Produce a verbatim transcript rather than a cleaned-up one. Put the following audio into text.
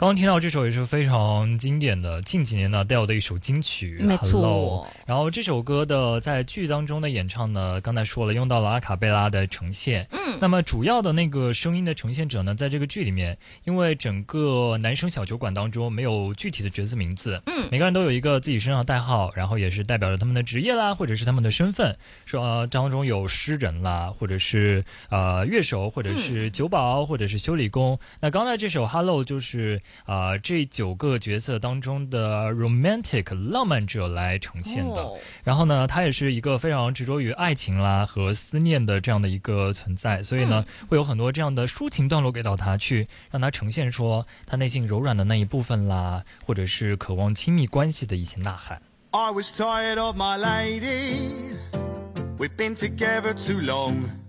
刚刚听到这首也是非常经典的，近几年呢 Adele 的一首金曲， 没错。 Hello。然后这首歌的在剧当中的演唱呢，刚才说了用到了阿卡贝拉的呈现。 嗯， 那么主要的那个声音的呈现者呢，在这个剧里面，因为整个男生小酒馆当中没有具体的角色名字， 嗯， 每个人都有一个自己身上的代号，然后也是代表着他们的职业啦，或者是他们的身份，说、呃、当中有诗人啦，或者是呃乐手，或者是酒保，或者是修理工。那刚才这首 Hello 就是啊、呃、这九个角色当中的 romantic 浪漫者来呈现的。 哦、 然后呢，他也是一个非常执着于爱情啦和思念的这样的一个存在，所以呢，嗯、会有很多这样的抒情段落给到他，去让他呈现说他内心柔软的那一部分啦，或者是渴望亲密关系的一些呐喊。 I was tired of my lady, we've been together too long.